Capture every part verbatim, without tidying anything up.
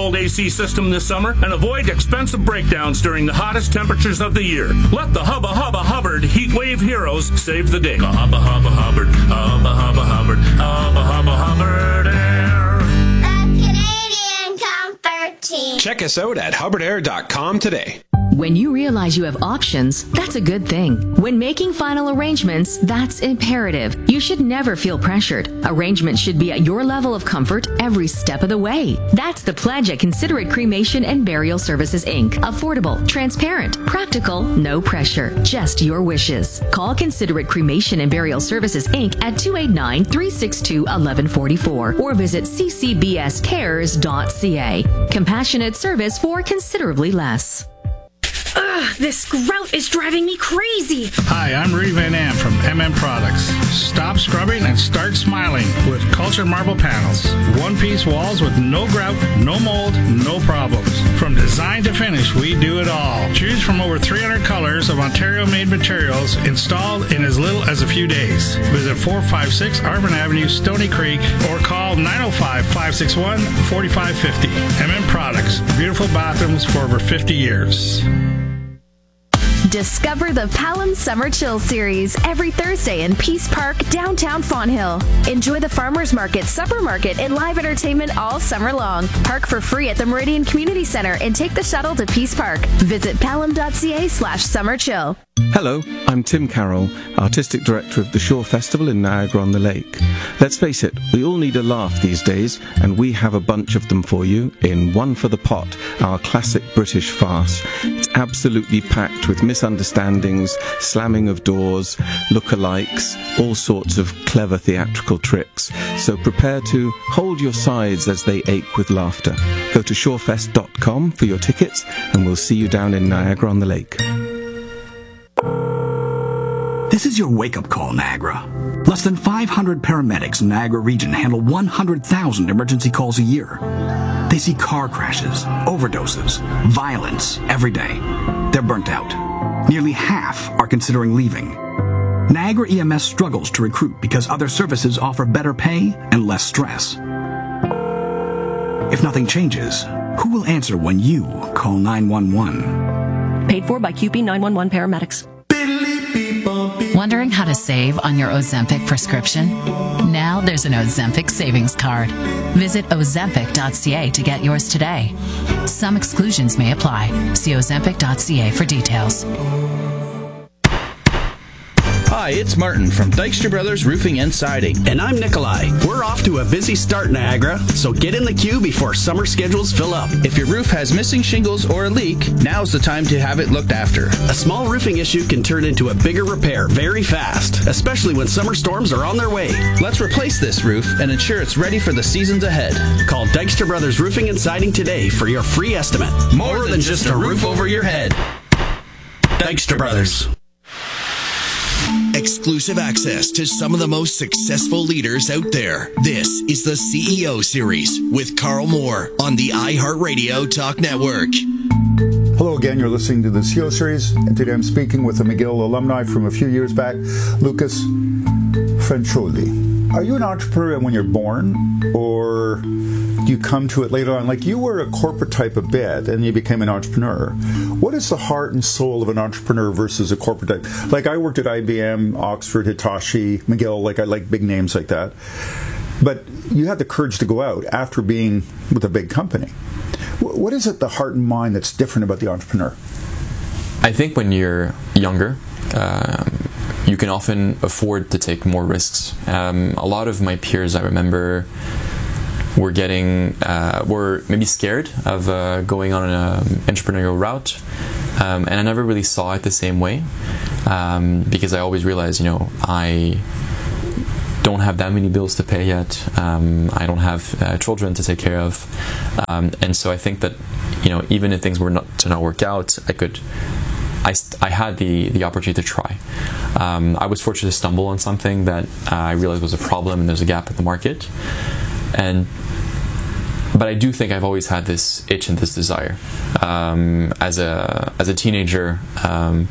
old A C system this summer and avoid expensive breakdowns during the hottest temperatures of the year. Let the Hubba Hubba Hubbard Heat Wave heroes save the day. Hubba Hubba Hubbard, Hubba Hubba Hubbard, Hubba Hubba Hubbard Air. The Canadian Comfort Team. Check us out at hubbard air dot com today. When you realize you have options, that's a good thing. When making final arrangements, that's imperative. You should never feel pressured. Arrangements should be at your level of comfort every step of the way. That's the pledge at Considerate Cremation and Burial Services, Incorporated. Affordable, transparent, practical, no pressure, just your wishes. Call Considerate Cremation and Burial Services, Incorporated at two eight nine, three six two, one one four four or visit c c b s cares dot c a. Compassionate service for considerably less. Ugh, this grout is driving me crazy. Hi, I'm Rudy Van Am from M M Products. Stop scrubbing and start smiling with Cultured Marble Panels. One-piece walls with no grout, no mold, no problems. From design to finish, we do it all. Choose from over three hundred colors of Ontario-made materials installed in as little as a few days. Visit four five six Arvin Avenue, Stony Creek, or call nine oh five, five six one, four five five oh. M M Products. Beautiful bathrooms for over fifty years. Discover the Palam Summer Chill Series every Thursday in Peace Park, downtown Fonthill. Enjoy the Farmers Market, Supper Market, and live entertainment all summer long. Park for free at the Meridian Community Center and take the shuttle to Peace Park. Visit palam dot c a slash summer chill. Hello, I'm Tim Carroll, Artistic Director of the Shore Festival in Niagara-on-the-Lake. Let's face it, we all need a laugh these days, and we have a bunch of them for you in One for the Pot, our classic British farce. It's absolutely packed with misunderstandings, slamming of doors, lookalikes, all sorts of clever theatrical tricks. So prepare to hold your sides as they ache with laughter. Go to shorefest dot com for your tickets, and we'll see you down in Niagara-on-the-Lake. This is your wake-up call, Niagara. Less than five hundred paramedics in the Niagara region handle one hundred thousand emergency calls a year. They see car crashes, overdoses, violence every day. They're burnt out. Nearly half are considering leaving. Niagara E M S struggles to recruit because other services offer better pay and less stress. If nothing changes, who will answer when you call nine one one? Paid for by Q P nine one one paramedics. Wondering how to save on your Ozempic prescription? Now there's an Ozempic savings card. Visit ozempic dot c a to get yours today. Some exclusions may apply. See ozempic dot c a for details. Hi, it's Martin from Dykstra Brothers Roofing and Siding. And I'm Nikolai. We're off to a busy start, Niagara, so get in the queue before summer schedules fill up. If your roof has missing shingles or a leak, now's the time to have it looked after. A small roofing issue can turn into a bigger repair very fast, especially when summer storms are on their way. Let's replace this roof and ensure it's ready for the seasons ahead. Call Dykstra Brothers Roofing and Siding today for your free estimate. More, More than, than just a roof over your head. Dykstra Brothers. Exclusive access to some of the most successful leaders out there. This is the C E O Series with Carl Moore on the iHeartRadio Talk Network. Hello again, you're listening to the C E O Series, and today I'm speaking with a McGill alumni from a few years back, Lucas Francioli. Are you an entrepreneur when you're born, or do you come to it later on? Like, you were a corporate type a bit, and you became an entrepreneur. What is the heart and soul of an entrepreneur versus a corporate type? Like, I worked at I B M, Oxford, Hitachi, McGill, like I like big names like that. But you had the courage to go out after being with a big company. What is it, the heart and mind, that's different about the entrepreneur? I think when you're younger, um, you can often afford to take more risks. Um, a lot of my peers, I remember, were getting, uh, were maybe scared of uh, going on an entrepreneurial route, um, and I never really saw it the same way, um, because I always realized, you know, I don't have that many bills to pay yet. Um, I don't have uh, children to take care of, um, and so I think that, you know, even if things were not to not work out, I could. I, I had the, the opportunity to try. Um, I was fortunate to stumble on something that uh, I realized was a problem and there's a gap in the market. And but I do think I've always had this itch and this desire. Um, as a as a teenager, um,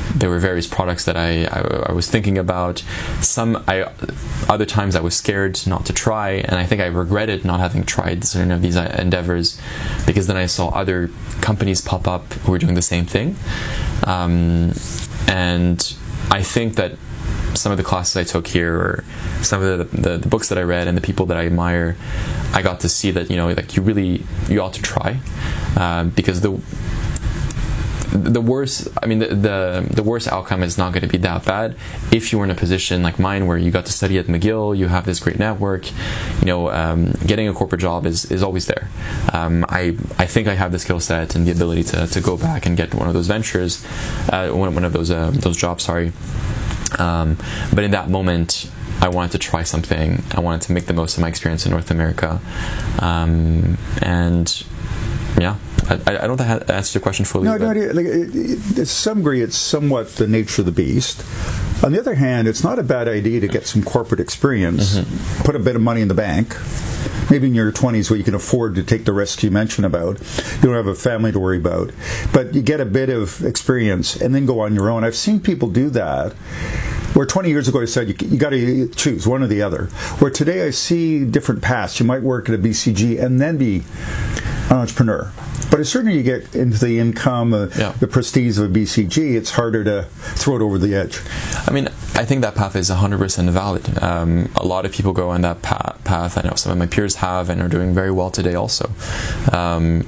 there were various products that I, I, I was thinking about. Some I, other times I was scared not to try, and I think I regretted not having tried certain of these endeavors, because then I saw other companies pop up who were doing the same thing. Um, and I think that some of the classes I took here, or some of the, the, the books that I read, and the people that I admire, I got to see that, you know, like you really, you ought to try, uh, because the the worst, I mean, the, the the worst outcome is not going to be that bad if you were in a position like mine where you got to study at McGill, you have this great network, you know, um, getting a corporate job is, is always there. Um, I I think I have the skill set and the ability to, to go back and get one of those ventures, uh, one, one of those uh, those jobs, sorry. Um, but in that moment, I wanted to try something. I wanted to make the most of my experience in North America. Um, and yeah, I, I don't think I answered your question fully. No, no, like, it, it, to some degree, it's somewhat the nature of the beast. On the other hand, it's not a bad idea to get some corporate experience, mm-hmm. put a bit of money in the bank, maybe in your twenties where you can afford to take the risk you mentioned about. You don't have a family to worry about. But you get a bit of experience and then go on your own. I've seen people do that. Where twenty years ago I said you, you got to choose one or the other. Where today I see different paths. You might work at a B C G and then be an entrepreneur. But as certainly you get into the income, uh, yeah. the prestige of a B C G, it's harder to throw it over the edge. I mean, I think that path is one hundred percent valid. Um, a lot of people go on that pa- path. I know some of my peers have and are doing very well today also. Um,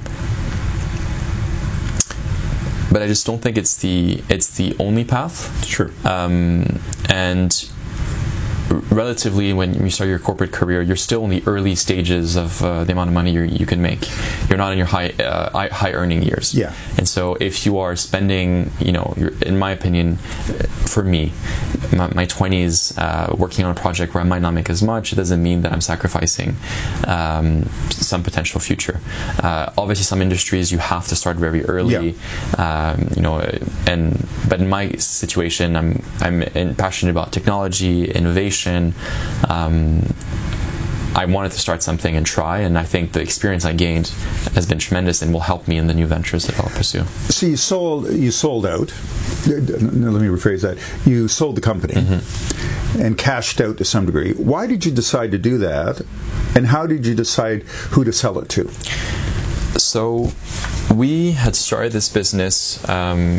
but I just don't think it's the it's the only path. Sure. Um, and relatively, when you start your corporate career, you're still in the early stages of uh, the amount of money you're, you can make. You're not in your high uh, high earning years. Yeah. And so if you are spending, you know, you're, in my opinion, for me, my, my twenties uh, working on a project where I might not make as much, it doesn't mean that I'm sacrificing um, some potential future. Uh, obviously, some industries you have to start very early. Yeah. Um, you know, and but in my situation, I'm I'm in, passionate about technology, innovation. Um, I wanted to start something and try, and I think the experience I gained has been tremendous and will help me in the new ventures that I'll pursue. So you sold, you sold out. Let me rephrase that. You sold the company mm-hmm. and cashed out to some degree. Why did you decide to do that, and how did you decide who to sell it to? So we had started this business um,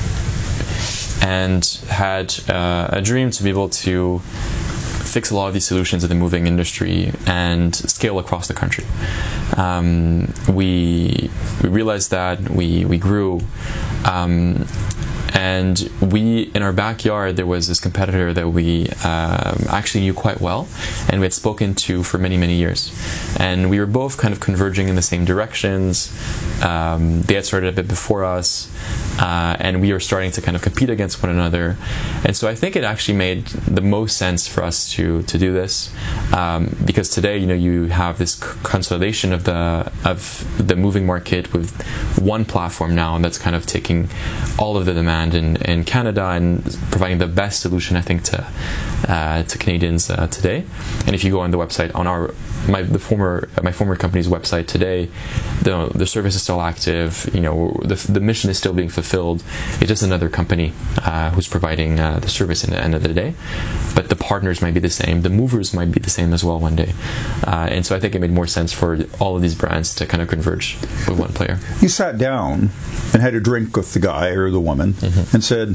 and had uh, a dream to be able to fix a lot of these solutions in the moving industry and scale across the country. Um, we we realized that we we grew, um, and we in our backyard there was this competitor that we um, actually knew quite well, and we had spoken to for many many years, and we were both kind of converging in the same directions. Um, they had started a bit before us. Uh, and we are starting to kind of compete against one another, and so I think it actually made the most sense for us to to do this, um, because today, you know, you have this c- consolidation of the of the moving market with one platform now, and that's kind of taking all of the demand in, in Canada and providing the best solution, I think, to uh, to Canadians uh, today. And if you go on the website on our my the former my former company's website today, the the service is still active. You know, the the mission is still being fulfilled. It's just another company uh, who's providing uh, the service at the end of the day, but the partners might be the same. The movers might be the same as well one day, uh, and so I think it made more sense for all of these brands to kind of converge with one player. You sat down and had a drink with the guy or the woman mm-hmm. and said,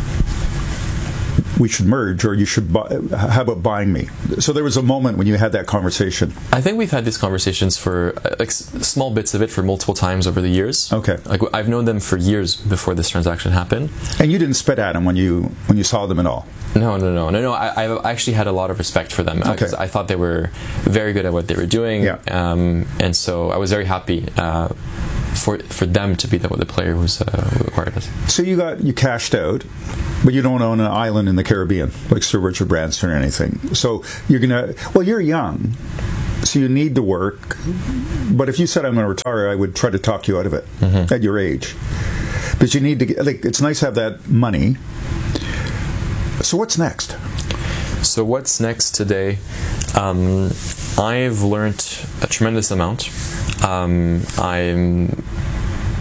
we should merge, or you should buy, how about buying me? So there was a moment when you had that conversation. I think we've had these conversations for like s- small bits of it for multiple times over the years. Okay. Like I've known them for years before this transaction happened. And you didn't spit at them when you when you saw them at all? No, no, no, no, no. I, I actually had a lot of respect for them because okay. I thought they were very good at what they were doing. Yeah. Um, and so I was very happy uh, for for them to be the, the player who's uh, who acquired us. So you got you cashed out, but you don't own an island in the Caribbean like Sir Richard Branson or anything. So you're gonna well, you're young, so you need to work. But if you said I'm going to retire, I would try to talk you out of it mm-hmm. at your age. But you need to get, like it's nice to have that money. So what's next? So what's next today? Um, I've learned a tremendous amount. Um, I'm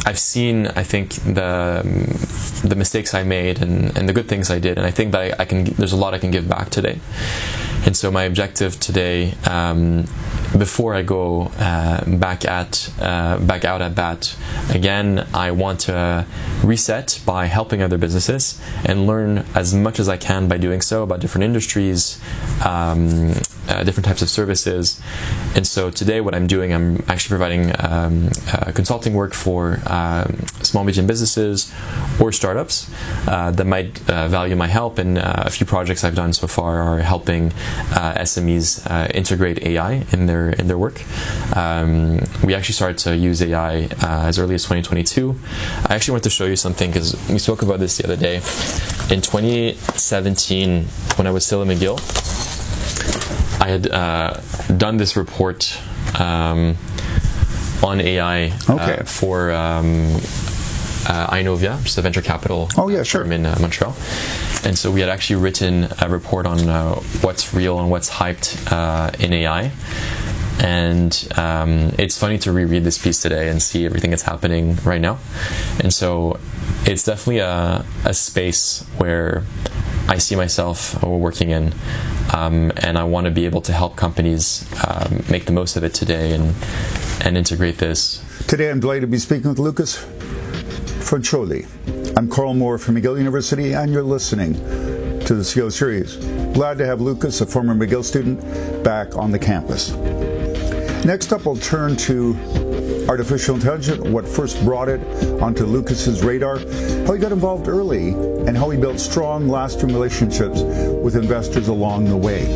I've seen, I think, the the mistakes I made and, and the good things I did, and I think that I, I can. There's a lot I can give back today. And so my objective today, um, before I go uh, back at uh, back out at bat again, I want to reset by helping other businesses and learn as much as I can by doing so about different industries, um, uh, different types of services. And so today, what I'm doing, I'm actually providing um, uh, consulting work for um, small medium businesses or startups uh, that might uh, value my help. And uh, a few projects I've done so far are helping uh, S M Es uh, integrate A I in their in their work. Um, we actually started to use A I uh, as early as twenty twenty-two. I actually want to show you something because we spoke about this the other day. In twenty seventeen, when I was still at McGill, I had uh, done this report um, on A I okay. uh, for um, uh, Inovia, which is a venture capital oh, yeah, sure. firm in uh, Montreal. And so we had actually written a report on uh, what's real and what's hyped uh, in A I. And um, it's funny to reread this piece today and see everything that's happening right now. And so it's definitely a, a space where I see myself working in, um, and I want to be able to help companies um, make the most of it today and and integrate this. Today I'm delighted to be speaking with Lucas Francioli. I'm Carl Moore from McGill University, and you're listening to the C E O Series. Glad to have Lucas, a former McGill student, back on the campus. Next up, we'll turn to artificial intelligence, what first brought it onto Lucas's radar, how he got involved early, and how he built strong, lasting relationships with investors along the way.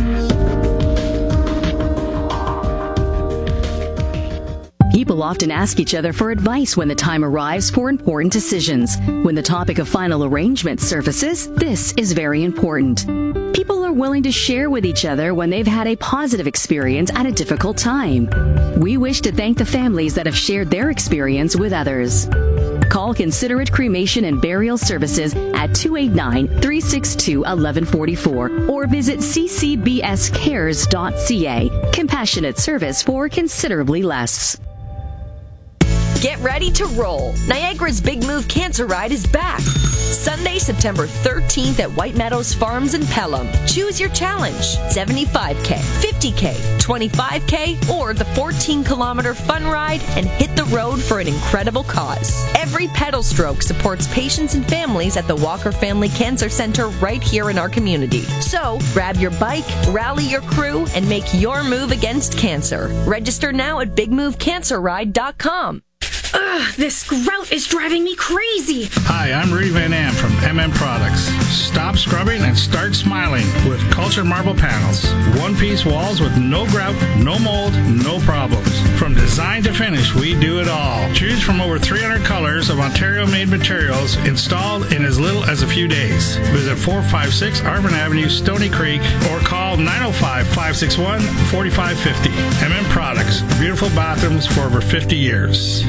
People often ask each other for advice when the time arrives for important decisions. When the topic of final arrangement surfaces, this is very important. People are willing to share with each other when they've had a positive experience at a difficult time. We wish to thank the families that have shared their experience with others. Call Considerate Cremation and Burial Services at two eight nine, three six two, one one four four or visit c c b s cares dot c a. Compassionate service for considerably less. Get ready to roll. Niagara's Big Move Cancer Ride is back. Sunday, September thirteenth at White Meadows Farms in Pelham. Choose your challenge, seventy-five K, fifty K, twenty-five K, or the fourteen kilometer fun ride and hit the road for an incredible cause. Every pedal stroke supports patients and families at the Walker Family Cancer Center right here in our community. So, grab your bike, rally your crew, and make your move against cancer. Register now at big move cancer ride dot com. Ugh, this grout is driving me crazy. Hi, I'm Rudy Van Am from M M Products. Stop scrubbing and start smiling with Culture Marble Panels. One-piece walls with no grout, no mold, no problems. From design to finish, we do it all. Choose from over three hundred colors of Ontario-made materials installed in as little as a few days. Visit four five six Arvin Avenue, Stony Creek, or call nine oh five, five six one, four five five oh. M M Products. Beautiful bathrooms for over fifty years.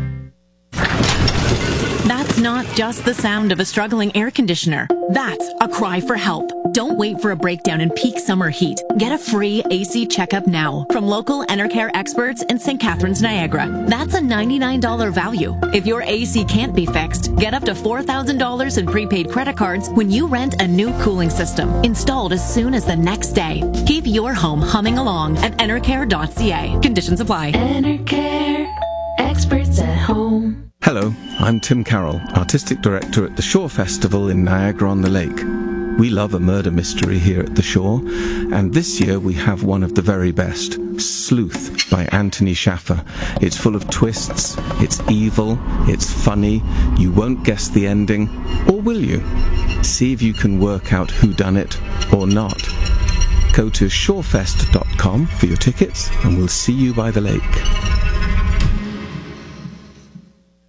That's not just the sound of a struggling air conditioner. That's a cry for help. Don't wait for a breakdown in peak summer heat. Get a free A C checkup now from local Enercare experts in Saint Catharines, Niagara. That's a ninety-nine dollars value. If your A C can't be fixed, get up to four thousand dollars in prepaid credit cards when you rent a new cooling system, installed as soon as the next day. Keep your home humming along at enercare dot c a. Conditions apply. Enercare, experts at home. Hello, I'm Tim Carroll, Artistic Director at the Shore Festival in Niagara-on-the-Lake. We love a murder mystery here at the Shore, and this year we have one of the very best, Sleuth by Anthony Shaffer. It's full of twists, it's evil, it's funny, you won't guess the ending, or will you? See if you can work out who done it or not. Go to shorefest dot com for your tickets, and we'll see you by the lake.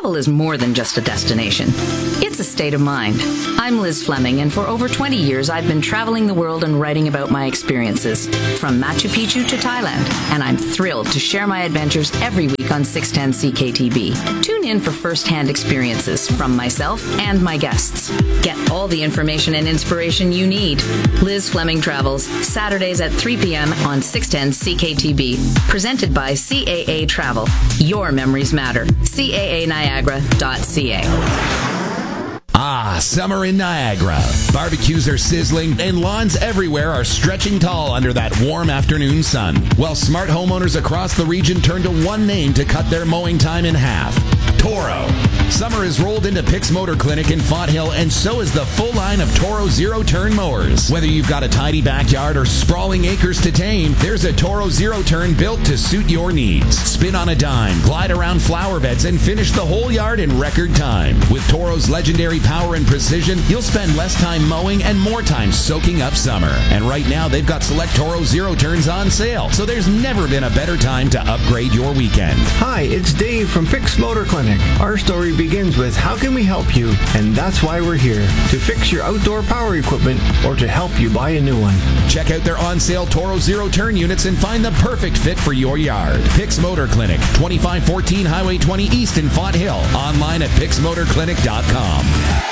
Travel is more than just a destination. It's a state of mind. I'm Liz Fleming, and for over twenty years, I've been traveling the world and writing about my experiences, from Machu Picchu to Thailand, and I'm thrilled to share my adventures every week on six ten C K T B. Tune in for first-hand experiences from myself and my guests. Get all the information and inspiration you need. Liz Fleming Travels, Saturdays at three p.m. on six ten C K T B. Presented by C A A Travel. Your memories matter. C A A Niagara dot C A. Ah, summer in Niagara. Barbecues are sizzling and lawns everywhere are stretching tall under that warm afternoon sun. Well, smart homeowners across the region turn to one name to cut their mowing time in half. Toro. Summer has rolled into Pix Motor Clinic in Fonthill, and so is the full line of Toro zero-turn mowers. Whether you've got a tidy backyard or sprawling acres to tame, there's a Toro zero-turn built to suit your needs. Spin on a dime, glide around flower beds, and finish the whole yard in record time. With Toro's legendary power and precision, you'll spend less time mowing and more time soaking up summer. And right now, they've got select Toro zero-turns on sale, so there's never been a better time to upgrade your weekend. Hi, it's Dave from Pix Motor Clinic. Our story begins with how can we help you, and that's why we're here, to fix your outdoor power equipment or to help you buy a new one. Check out their on-sale Toro zero-turn units and find the perfect fit for your yard. Pix Motor Clinic, twenty-five fourteen Highway twenty East in Fonthill. Online at pix motor clinic dot com.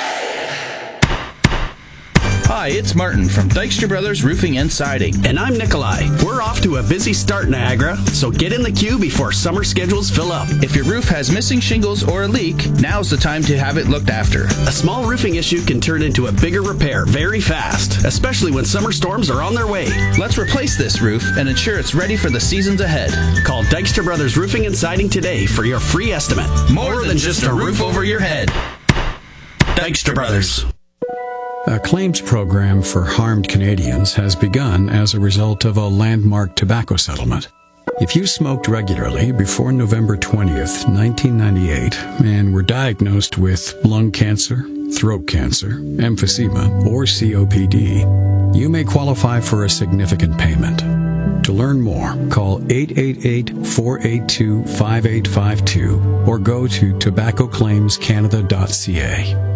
Hi, it's Martin from Dykstra Brothers Roofing and Siding. And I'm Nikolai. We're off to a busy start, Niagara, so get in the queue before summer schedules fill up. If your roof has missing shingles or a leak, now's the time to have it looked after. A small roofing issue can turn into a bigger repair very fast, especially when summer storms are on their way. Let's replace this roof and ensure it's ready for the seasons ahead. Call Dykstra Brothers Roofing and Siding today for your free estimate. More, More than, than just a roof over your head. Dykstra Brothers. A claims program for harmed Canadians has begun as a result of a landmark tobacco settlement. If you smoked regularly before November twentieth, nineteen ninety-eight, and were diagnosed with lung cancer, throat cancer, emphysema, or C O P D, you may qualify for a significant payment. To learn more, call eight eight eight, four eight two, five eight five two or go to tobacco claims canada dot c a.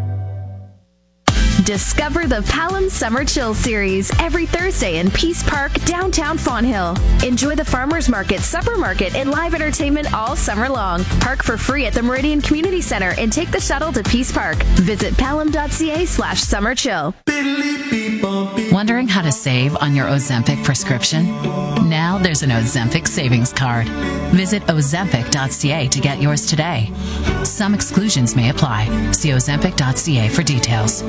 Discover the Pelham Summer Chill Series every Thursday in Peace Park, downtown Fonthill. Enjoy the farmers market, supper market, and live entertainment all summer long. Park for free at the Meridian Community Center and take the shuttle to Peace Park. Visit pelham dot c a slash summer chill. Wondering how to save on your Ozempic prescription? Now there's an Ozempic savings card. Visit ozempic dot c a to get yours today. Some exclusions may apply. See ozempic dot c a for details.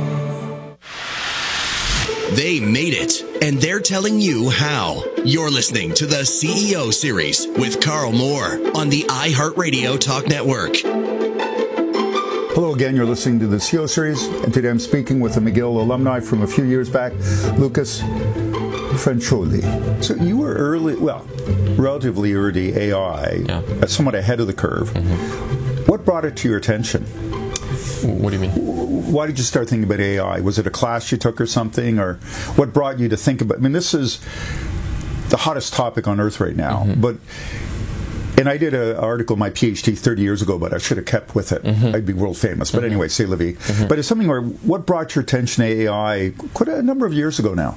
They made it, and they're telling you how. You're listening to the C E O Series with Carl Moore on the iHeartRadio Talk Network. Hello again, you're listening to the C E O Series, and today I'm speaking with a McGill alumni from a few years back, Lucas Francioli. So you were early, well, relatively early A I, yeah. somewhat ahead of the curve. Mm-hmm. What brought it to your attention? What do you mean? Why did you start thinking about A I? Was it a class you took or something? Or what brought you to think about... I mean, this is the hottest topic on earth right now. Mm-hmm. But and I did an article, my PhD, thirty years ago, but I should have kept with it. Mm-hmm. I'd be world famous. But mm-hmm. anyway, c'est la vie. Mm-hmm. But it's something where... What brought your attention to A I quite a number of years ago now?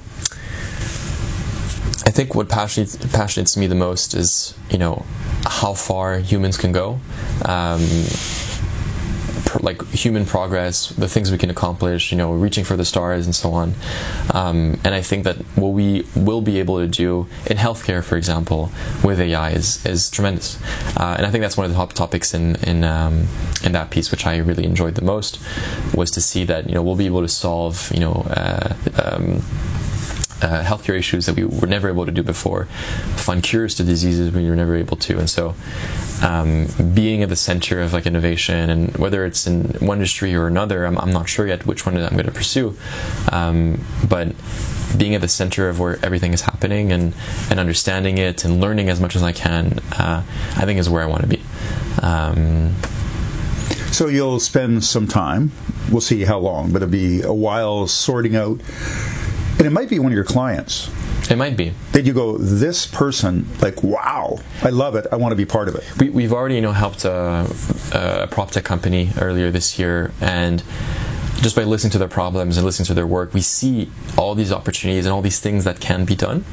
I think what passionates, passionates me the most is, you know, how far humans can go. Um... like human progress, the things we can accomplish, you know, reaching for the stars and so on. Um, and I think that what we will be able to do in healthcare, for example, with A I is is tremendous. Uh, and I think that's one of the top topics in in um, in that piece, which I really enjoyed the most, was to see that, you know, we'll be able to solve, you know, uh, um, Uh, healthcare issues that we were never able to do before, find cures to diseases we were never able to, and so um, being at the center of like innovation, and whether it's in one industry or another, I'm, I'm not sure yet which one I'm going to pursue, um, but being at the center of where everything is happening and, and understanding it and learning as much as I can, uh, I think is where I want to be. Um, so you'll spend some time, we'll see how long, but it'll be a while sorting out. And it might be one of your clients. It might be. That you go, this person, like, wow, I love it. I want to be part of it. We, we've already, you know, helped a, a prop tech company earlier this year, and just by listening to their problems and listening to their work, we see all these opportunities and all these things that can be done.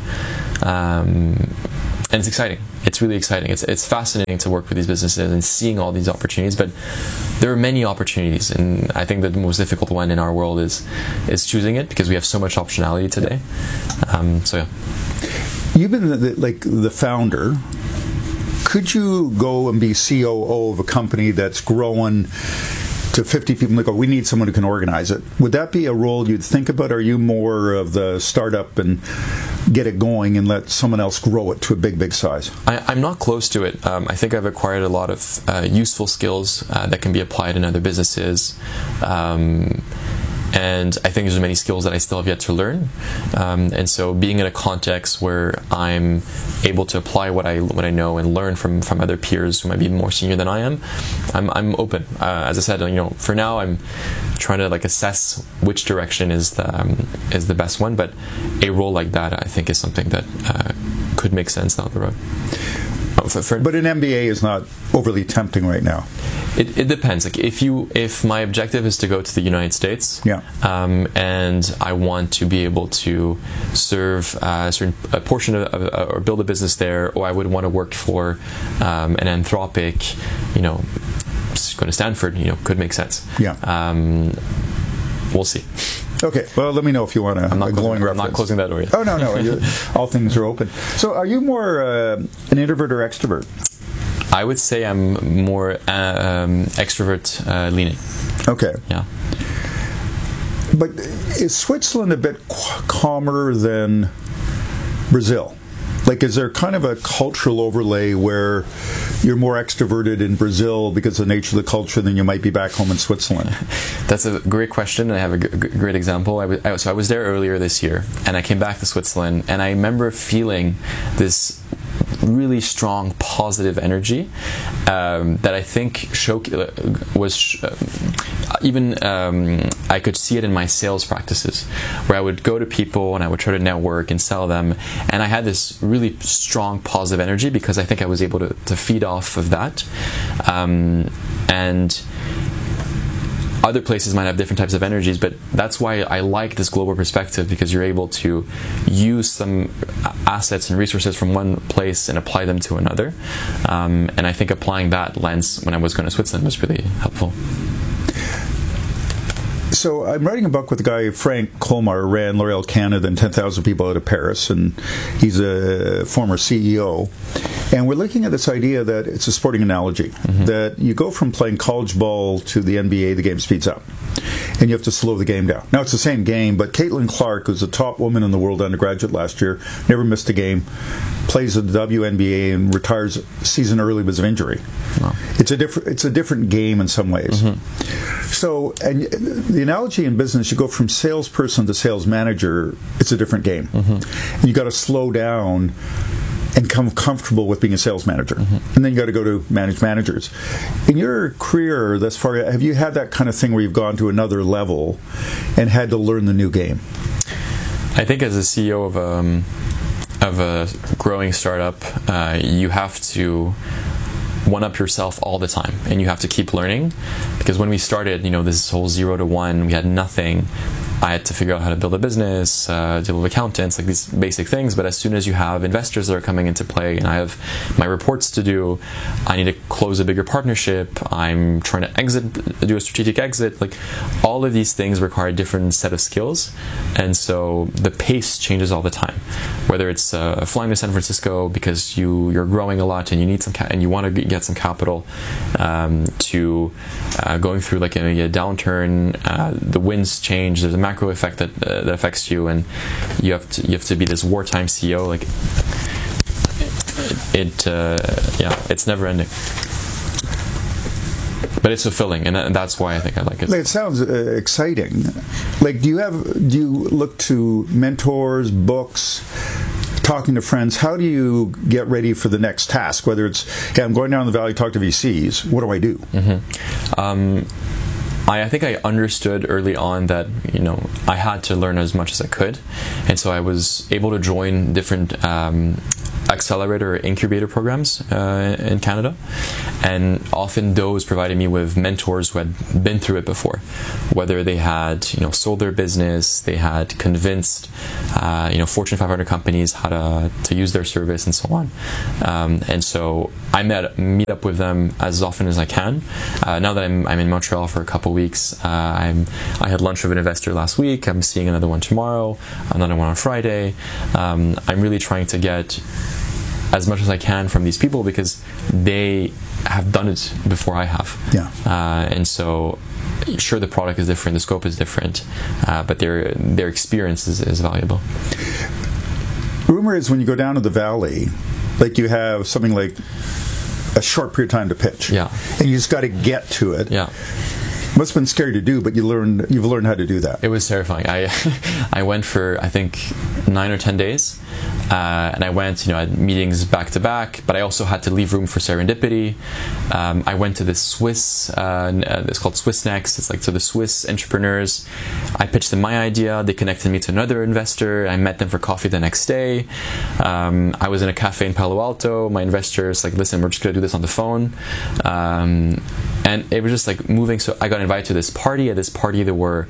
Um, and it's exciting. It's really exciting. It's it's fascinating to work with these businesses and seeing all these opportunities. But there are many opportunities, and I think that the most difficult one in our world is is choosing it, because we have so much optionality today. Um, so yeah. You've been the, the, like the founder. Could you go and be C O O of a company that's growing to fifty people and they go, we need someone who can organize it? Would that be a role you'd think about? Or are you more of the startup and get it going and let someone else grow it to a big, big size? I, I'm not close to it. Um, I think I've acquired a lot of uh, useful skills uh, that can be applied in other businesses. Um, And I think there's many skills that I still have yet to learn. Um, and so being in a context where I'm able to apply what I what I know and learn from, from other peers who might be more senior than I am, I'm I'm open. Uh, as I said, you know, for now I'm trying to like assess which direction is the um, is the best one. But a role like that, I think, is something that uh, could make sense down the road. For, for, but an M B A is not overly tempting right now. It, it depends. Like if you, if my objective is to go to the United States, yeah, um, and I want to be able to serve uh, a certain a portion of, of, or build a business there, or I would want to work for um, an Anthropic, you know, going to Stanford, you know, could make sense. Yeah. Um, we'll see. Okay, well, let me know if you want a, I'm not a closing, glowing I'm reference. not closing that door yet. Oh, no, no. All things are open. So are you more uh, an introvert or extrovert? I would say I'm more uh, um, extrovert uh, leaning. Okay. Yeah. But is Switzerland a bit qu- calmer than Brazil? Like, is there kind of a cultural overlay where you're more extroverted in Brazil because of the nature of the culture than you might be back home in Switzerland? That's a great question, and I have a g- great example. I was, I, so I was there earlier this year, and I came back to Switzerland, and I remember feeling this really strong positive energy um, that I think show, uh, was sh- uh, even um, I could see it in my sales practices, where I would go to people and I would try to network and sell them, and I had this really strong positive energy because I think I was able to, to feed off of that. Um, and other places might have different types of energies, but that's why I like this global perspective, because you're able to use some assets and resources from one place and apply them to another. Um, and I think applying that lens when I was going to Switzerland was really helpful. So I'm writing a book with a guy, Frank Colmar, ran L'Oréal Canada and ten thousand people out of Paris, and he's a former C E O. And we're looking at this idea that it's a sporting analogy, mm-hmm. that you go from playing college ball to the N B A, the game speeds up, and you have to slow the game down. Now, it's the same game, but Caitlin Clark, who's the top woman in the world undergraduate last year, never missed a game, plays at the W N B A and retires season early because of injury. Wow. It's a different it's a different game in some ways. Mm-hmm. So, and the analogy in business, you go from salesperson to sales manager, it's a different game. Mm-hmm. And you got to slow down and become comfortable with being a sales manager. Mm-hmm. And then you got to go to manage managers. In your career thus far, have you had that kind of thing where you've gone to another level and had to learn the new game? I think as a C E O of a, um, of a growing startup, uh, you have to one-up yourself all the time, and you have to keep learning, because when we started, you know, this whole zero to one, we had nothing. I had to figure out how to build a business, uh, deal with accountants, like these basic things. But as soon as you have investors that are coming into play, and I have my reports to do, I need to close a bigger partnership, I'm trying to exit, do a strategic exit, like all of these things require a different set of skills. And so the pace changes all the time. Whether it's uh, flying to San Francisco because you, you're growing a lot and you need some ca- and you want to get some capital, um, to uh, going through like a, a downturn, uh, the winds change, there's a macro effect that uh, that affects you, and you have to you have to be this wartime C E O. Like it, it uh, yeah, it's never ending, but it's fulfilling, and, and that's why I think I like it. It sounds uh, exciting. Like, do you have do you look to mentors, books, talking to friends? How do you get ready for the next task? Whether it's, hey, I'm going down the valley, talk to V Cs. What do I do? Mm-hmm. Um, I, I think I understood early on that, you know, I had to learn as much as I could. And so I was able to join different um, accelerator or incubator programs uh, in Canada. And often those provided me with mentors who had been through it before. Whether they had, you know, sold their business, they had convinced, uh, you know, Fortune five hundred companies how to, to use their service and so on. Um, and so I met, meet up with them as often as I can. Uh, now that I'm, I'm in Montreal for a couple weeks, uh, I'm, I had lunch with an investor last week. I'm seeing another one tomorrow, another one on Friday. Um, I'm really trying to get as much as I can from these people because they have done it before I have. Yeah. Uh, and so, sure, the product is different, the scope is different, uh, but their their experience is, is valuable. Rumor is when you go down to the valley, like you have something like a short period of time to pitch. Yeah. And you just got to get to it. Yeah. Must have been scary to do, but you learned you've learned how to do that. It was terrifying. I I went for I think nine or ten days, uh, and I went, you know, I had meetings back to back. But I also had to leave room for serendipity. Um, I went to this Swiss, uh, it's called Swiss Next. It's like to the Swiss entrepreneurs. I pitched them my idea. They connected me to another investor. I met them for coffee the next day. Um, I was in a cafe in Palo Alto. My investor is like, listen, we're just gonna do this on the phone. Um, and it was just like moving. So I got invited to this party. At this party, there were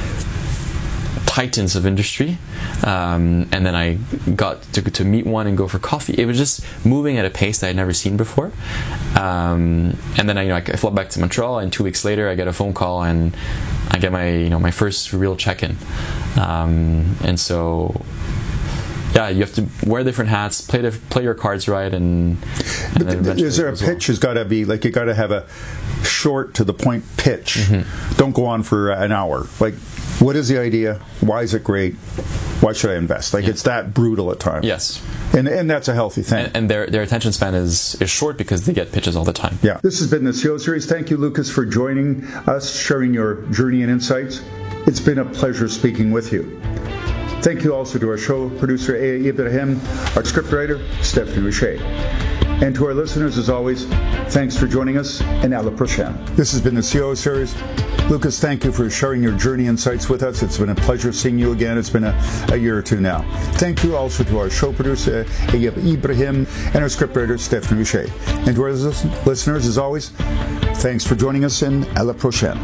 titans of industry, um, and then I got to, to meet one and go for coffee. It was just moving at a pace that I'd never seen before. Um, and then I, you know, I flew back to Montreal, and two weeks later, I get a phone call, and I get my, you know, my first real check-in. Um, and so, yeah, you have to wear different hats, play the, play your cards right, and. and then is there a pitch? Has got to be like you got to have a short to the point pitch. Mm-hmm. Don't go on for an hour. Like, what is the idea? Why is it great? Why should I invest? Like, yeah. It's that brutal at times. Yes. And and that's a healthy thing. And, and their their attention span is, is short because they get pitches all the time. Yeah. This has been the C E O Series. Thank you, Lucas, for joining us, sharing your journey and insights. It's been a pleasure speaking with you. Thank you also to our show producer, Aya Ibrahim, our scriptwriter, Stephanie Richer. And to our listeners, as always, thanks for joining us, and à la prochaine. This has been the C E O Series. Lucas, thank you for sharing your journey insights with us. It's been a pleasure seeing you again. It's been a, a year or two now. Thank you also to our show producer, Ayab Ibrahim, and our scriptwriter, Stephanie Richer. And to our listeners, as always, thanks for joining us, and à la prochaine.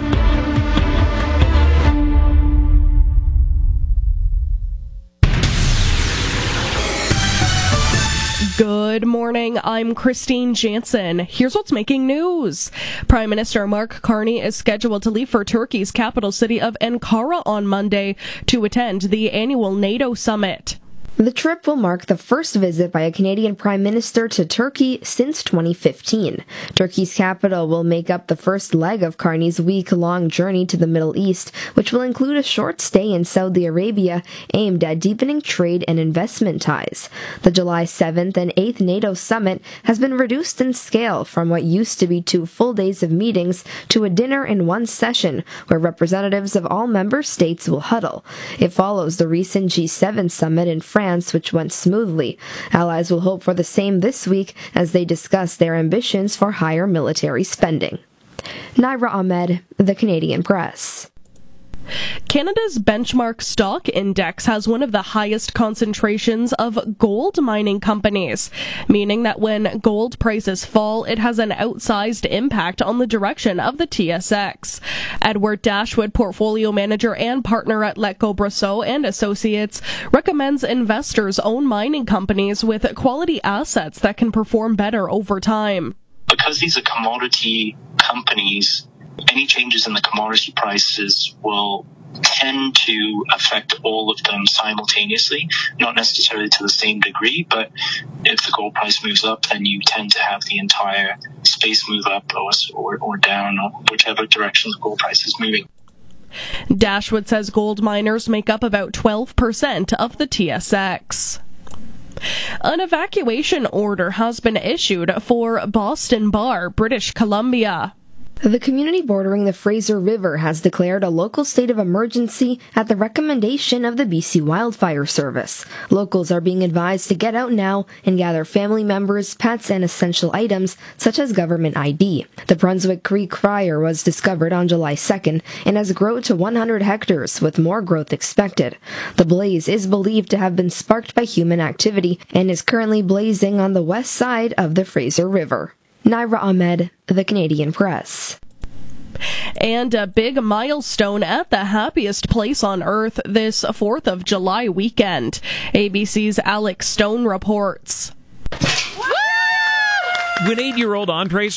Good morning, I'm Christine Jansen. Here's what's making news. Prime Minister Mark Carney is scheduled to leave for Turkey's capital city of Ankara on Monday to attend the annual NATO summit. The trip will mark the first visit by a Canadian Prime Minister to Turkey since twenty fifteen. Turkey's capital will make up the first leg of Carney's week-long journey to the Middle East, which will include a short stay in Saudi Arabia aimed at deepening trade and investment ties. The July seventh and eighth NATO summit has been reduced in scale from what used to be two full days of meetings to a dinner in one session, where representatives of all member states will huddle. It follows the recent G seven summit in France, which went smoothly. Allies will hope for the same this week as they discuss their ambitions for higher military spending. Naira Ahmed, The Canadian Press. Canada's benchmark stock index has one of the highest concentrations of gold mining companies, meaning that when gold prices fall, it has an outsized impact on the direction of the T S X. Edward Dashwood, portfolio manager and partner at Letgo Brosseau and Associates, recommends investors own mining companies with quality assets that can perform better over time. Because these are commodity companies, any changes in the commodity prices will tend to affect all of them simultaneously, not necessarily to the same degree, but if the gold price moves up, then you tend to have the entire space move up or, or, or down, or whichever direction the gold price is moving. Dashwood says gold miners make up about twelve percent of the T S X. An evacuation order has been issued for Boston Bar, British Columbia. The community bordering the Fraser River has declared a local state of emergency at the recommendation of the B C Wildfire Service. Locals are being advised to get out now and gather family members, pets, and essential items such as government I D. The Brunswick Creek fire was discovered on July second and has grown to one hundred hectares, with more growth expected. The blaze is believed to have been sparked by human activity and is currently blazing on the west side of the Fraser River. Naira Ahmed, The Canadian Press. And a big milestone at the happiest place on earth this fourth of July weekend. A B C's Alex Stone reports. When eight-year-old Andres